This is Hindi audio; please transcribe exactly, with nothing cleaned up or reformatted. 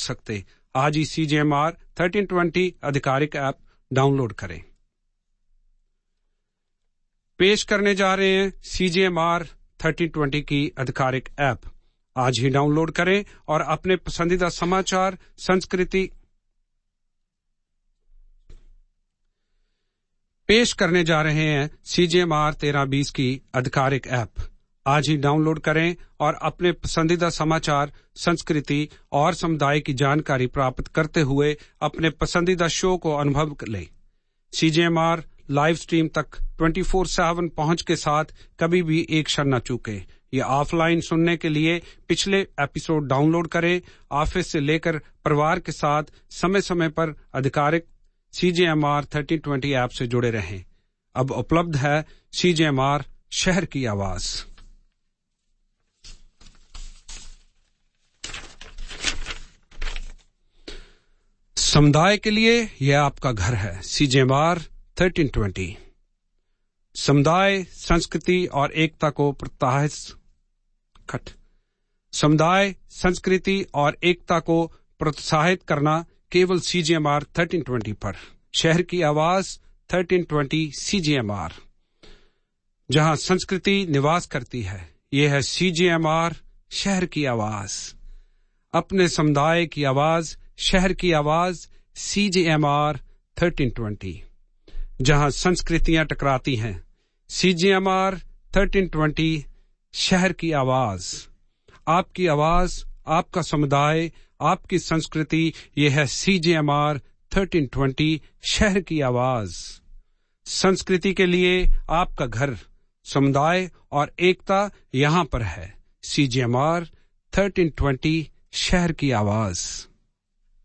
सकते। आज ही सी G M R thirteen twenty आधिकारिक ऐप डाउनलोड करें। पेश करने जा रहे हैं सी G M R thirteen twenty की आधिकारिक ऐप। आज ही डाउनलोड करें और अपने पसंदीदा समाचार, संस्कृति पेश करने जा रहे हैं सी जी एम आर तेरह बीस की आधिकारिक ऐप। आज ही डाउनलोड करें और अपने पसंदीदा समाचार, संस्कृति और समुदाय की जानकारी प्राप्त करते हुए अपने पसंदीदा शो को अनुभव लें। सी G M R live stream तक ट्वेंटी फोर सेवन पहुंच के साथ कभी भी एक क्षण न चूके। ये ऑफलाइन सुनने के लिए पिछले एपिसोड डाउनलोड करें। ऑफिस से लेकर परिवार के साथ समय समय पर आधिकारिक सी G M R thirteen twenty app से जुड़े रहें। अब उपलब्ध है सी जी एम आर शहर की आवाज। समुदाय के लिए यह आपका घर है। सी G M R thirteen twenty समुदाय, संस्कृति और एकता को प्रोत्साहित खट समुदाय, संस्कृति और एकता को प्रोत्साहित करना केवल सी G M R thirteen twenty पर। शहर की आवाज thirteen twenty C G M R, जहां संस्कृति निवास करती है। यह है सी जी एम आर शहर की आवाज। अपने समुदाय की आवाज, शहर की आवाज, सी G M R thirteen twenty, जहां संस्कृतियां टकराती हैं। सी G M R thirteen twenty शहर की आवाज। आपकी आवाज, आपका समुदाय, आपकी संस्कृति, यह है सी G M R thirteen twenty शहर की आवाज। संस्कृति के लिए आपका घर, समुदाय और एकता यहां पर है। सी G M R thirteen twenty शहर की आवाज।